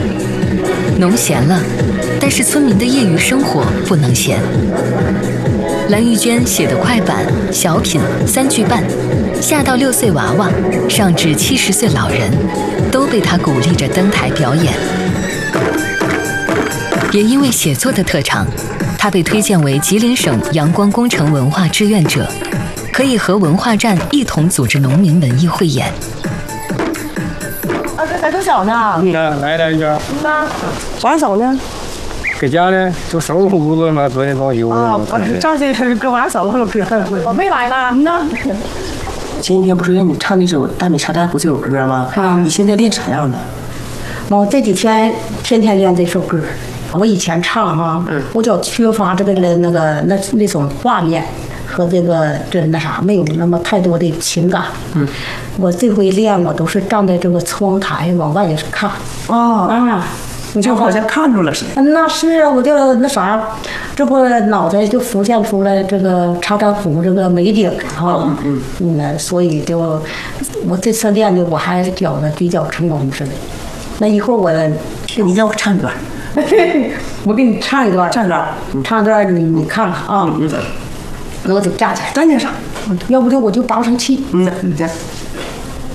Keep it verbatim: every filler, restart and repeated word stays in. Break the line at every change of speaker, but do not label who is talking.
农闲了，但是村民的业余生活不能闲。蓝玉娟写的快板、小品、三句半，下到六岁娃娃，上至七十岁老人，都被她鼓励着登台表演。也因为写作的特长，她被推荐为吉林省阳光工程文化志愿者，可以和文化站一同组织农民文艺汇演。
啊，这还多少呢？
嗯呐，来了一个。
嗯呐，啥手呢？
搁家呢，就收拾屋子嘛，昨天装修。
啊，我这这是搁完手了，我没来呢。嗯呐。
前几天不是让你唱那首《大米茶蛋》不是有歌吗？啊，你现在练啥样的？
我这几天天天练这首歌。我以前唱哈，嗯、我就缺乏这个那个那那种画面和这个这那啥，没有那么太多的情感。嗯，我这回练我都是站在这个窗台往外看。
哦啊，你这好像看着了似的。
那是啊，我就那啥，这不脑袋就浮现出来这个长山湖这个美景哈。嗯嗯嗯，所以就我这次练的我还觉得比较成功似的。那一会儿我，
你让我唱一段。
我给你唱一段，
唱一段，
唱一段你你看看啊。
嗯嗯。
那我得站起来，
站起来上，
要不就我就拔不上气。
嗯，你这。